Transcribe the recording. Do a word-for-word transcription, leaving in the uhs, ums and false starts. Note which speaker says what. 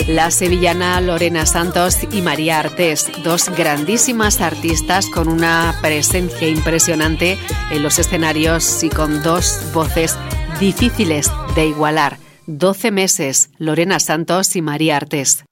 Speaker 1: La sevillana Lorena Santos y María Artés, dos grandísimas artistas con una presencia impresionante en los escenarios y con dos voces difíciles de igualar. doce meses, Lorena Santos y María Artés.